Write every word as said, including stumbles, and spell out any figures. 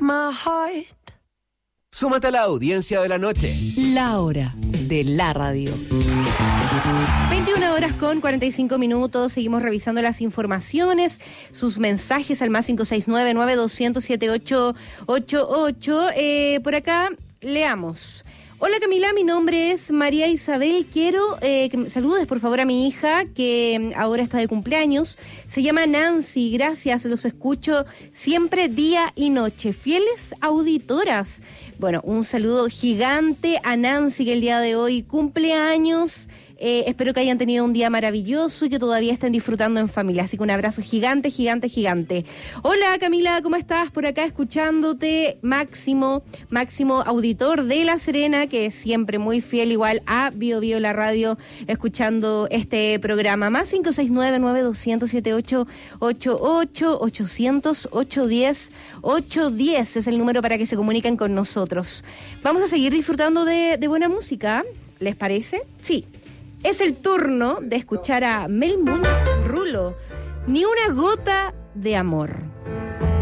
my heart. Súmate a la audiencia de la noche. La hora de la radio. veintiuna horas con cuarenta y cinco minutos. Seguimos revisando las informaciones, sus mensajes al más cinco seis nueve, nueve dos cero cero, siete ocho ocho ocho. Eh, por acá, leamos. Hola Camila, mi nombre es María Isabel. Quiero eh, que me saludes por favor a mi hija que ahora está de cumpleaños. Se llama Nancy, gracias, los escucho siempre día y noche. Fieles auditoras. Bueno, un saludo gigante a Nancy que el día de hoy cumpleaños. Eh, espero que hayan tenido un día maravilloso y que todavía estén disfrutando en familia. Así que un abrazo gigante, gigante, gigante. Hola Camila, ¿cómo estás? Por acá escuchándote. Máximo, Máximo auditor de La Serena, que es siempre muy fiel igual a Bio Bio la radio, escuchando este programa. Más cinco seis nueve, nueve dos cero cero, siete ocho ocho ocho, ochocientos, ochocientos diez, ochocientos diez es el número para que se comuniquen con nosotros. Vamos a seguir disfrutando de, de buena música, ¿les parece? Sí. Es el turno de escuchar a Mel Muñoz, Rulo, Ni una gota de amor.